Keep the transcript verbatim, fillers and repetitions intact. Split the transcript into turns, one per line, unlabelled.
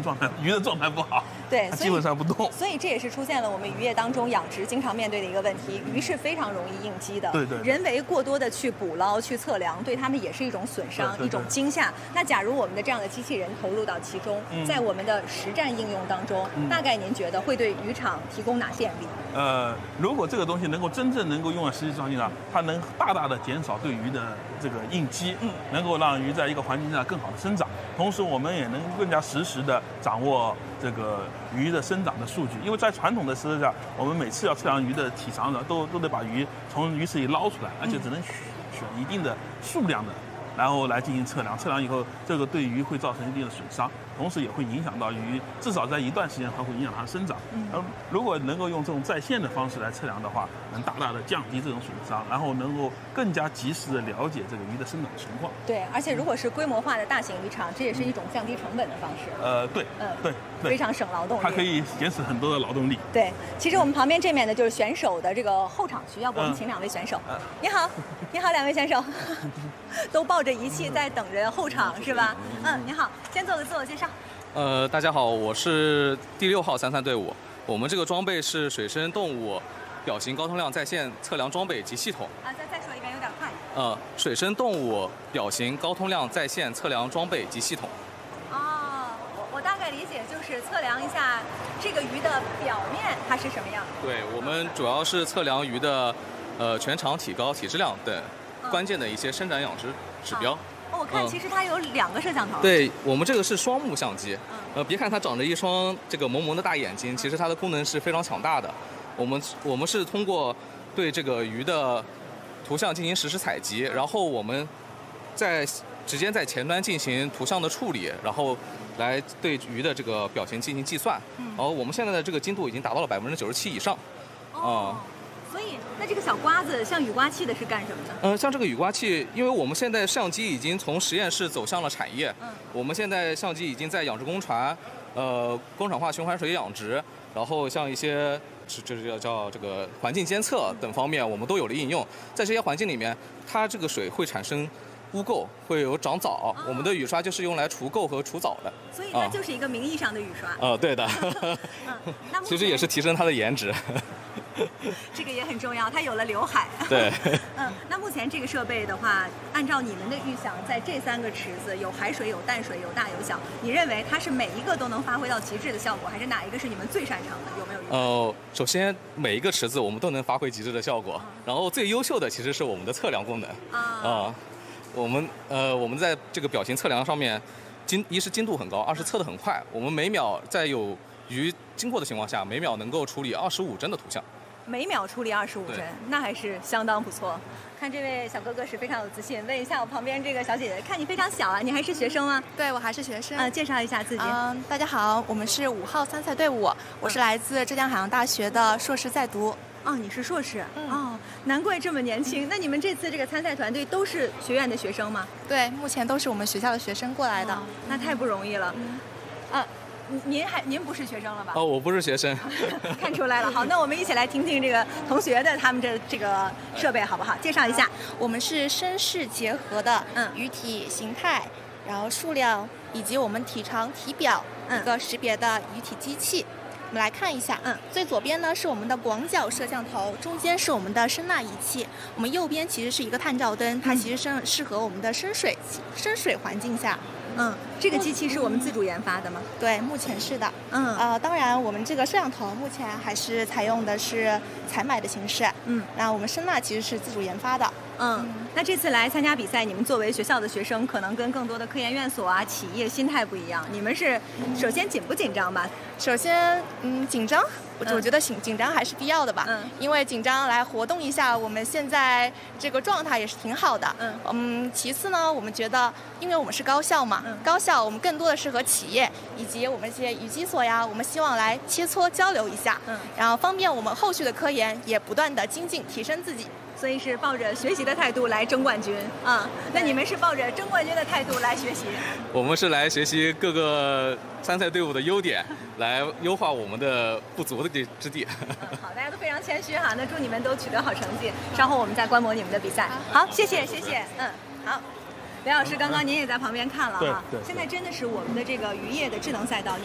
状态，鱼的状态不好，
对，
它基本上不动。
所以这也是出现了我们渔业当中养殖经常面对的一个问题，鱼是非常容易应激的。
对对对，
人为过多的去捕捞、去测量，对它们也是一种损伤、
对对对
一种惊吓。那假如我们的这样的机器人投入到其中，
嗯、
在我们的实战应用当中、嗯，大概您觉得会对渔场提供哪些便利？
呃，如果这个东西能够真正能够用在实际环境上，它能大大的减少对鱼的这个应激，嗯，能够让鱼在一个环境下更好的生长。同时，我们也能更加实时的掌握这个鱼的生长的数据。因为在传统的时代下，我们每次要测量鱼的体长的，都都得把鱼从鱼池里捞出来，而且只能选选一定的数量的，然后来进行测量。测量以后，这个对鱼会造成一定的损伤，同时也会影响到鱼，至少在一段时间它会影响它的生长。嗯，而如果能够用这种在线的方式来测量的话，能大大的降低这种损伤，然后能够更加及时的了解这个鱼的生长情况。
对，而且如果是规模化的大型渔场，这也是一种降低成本的方式。
呃，对，
嗯，
对，对，
非常省劳动力，
它可以节省很多的劳动力。
对，其实我们旁边这面呢就是选手的这个候场区，要不我们请两位选手。
嗯、
你好，你好，两位选手，都抱着仪器在等着候场是吧？嗯，你好，先做个自我介绍。
呃，大家好，我是第六号参赛队伍。我们这个装备是水生动物表型高通量在线测量装备及系统。
啊，再再说一遍，有点快。
呃，水生动物表型高通量在线测量装备及系统。
哦，我我大概理解就是测量一下这个鱼的表面它是什么样的。
对，我们主要是测量鱼的呃全长、体高、体质量等关键的一些生长养殖指标。
哦哦，我看其实它有两个摄像头。
嗯、对我们这个是双目相机，呃，别看它长着一双这个萌萌的大眼睛，其实它的功能是非常强大的。我们我们是通过对这个鱼的图像进行实时采集，然后我们在直接在前端进行图像的处理，然后来对鱼的这个表情进行计算。嗯、然后我们现在的这个精度已经达到了百分之九十七以上。
哦。嗯所以，那这个小刮子像雨刮器的是干什么的？
嗯、呃，像这个雨刮器，因为我们现在相机已经从实验室走向了产业，嗯，我们现在相机已经在养殖工船、呃工厂化循环水养殖，然后像一些这这叫叫这个环境监测等方面，我们都有了应用。在这些环境里面，它这个水会产生污垢，会有长藻、哦。我们的雨刷就是用来除垢和除藻的。
所以它就是一个名义上的雨刷。
呃，呃对的。嗯，那其实也是提升它的颜值。
这个也很重要，它有了刘海。
对。
嗯，那目前这个设备的话，按照你们的预想，在这三个池子有海水、有淡水、有大有小，你认为它是每一个都能发挥到极致的效果，还是哪一个是你们最擅长的？有没有？
呃，首先每一个池子我们都能发挥极致的效果，嗯、然后最优秀的其实是我们的测量功能啊。啊、呃，我们呃我们在这个表情测量上面，精一是精度很高，二是测得很快。我们每秒在有鱼经过的情况下，每秒能够处理二十五帧的图像。
每秒处理二十五帧，那还是相当不错。看这位小哥哥是非常有自信。问一下我旁边这个小姐姐，看你非常小啊，你还是学生吗？
对，我还是学生。
啊、呃，介绍一下自己。
嗯，大家好，我们是五号参赛队伍，我是来自浙江海洋大学的硕士在读。
哦，你是硕士？
嗯、
哦，难怪这么年轻。那你们这次这个参赛团队都是学院的学生吗？
对，目前都是我们学校的学生过来的。哦、
那太不容易了。嗯、啊。您还您不是学生了吧？
哦，我不是学生。
看出来了。好，那我们一起来听听这个同学的他们这这个设备好不好？介绍一下。
我们是声势结合的，嗯，鱼体形态，然后数量以及我们体长、体表一个识别的鱼体机器。我们来看一下，嗯，最左边呢是我们的广角摄像头，中间是我们的声纳仪器，我们右边其实是一个探照灯，它其实是适合我们的深水深水环境下。
嗯，这个机器是我们自主研发的吗？
对，目前是的。
嗯，
呃，当然我们这个摄像头目前还是采用的是采买的形式。
嗯，
那我们声纳其实是自主研发的。
嗯，那这次来参加比赛，你们作为学校的学生，可能跟更多的科研院所啊、企业心态不一样。你们是首先紧不紧张吧？
首先，嗯，紧张。我我觉得紧紧张还是必要的吧，
嗯，
因为紧张来活动一下我们现在这个状态也是挺好的，
嗯
嗯。其次呢，我们觉得，因为我们是高校嘛，
嗯、
高校我们更多的是和企业以及我们这些渔基所呀，我们希望来切磋交流一下，
嗯，
然后方便我们后续的科研也不断的精进提升自己。
所以是抱着学习的态度来争冠军啊、嗯！那你们是抱着争冠军的态度来学习？
我们是来学习各个参赛队伍的优点，来优化我们的不足的地之地。
嗯，好，大家都非常谦虚哈。那祝你们都取得好成绩，稍后我们再观摩你们的比赛。好，谢谢，谢谢。嗯，好。刘老师，刚刚您也在旁边看了哈，
对对。
现在真的是我们的这个渔业的智能赛道。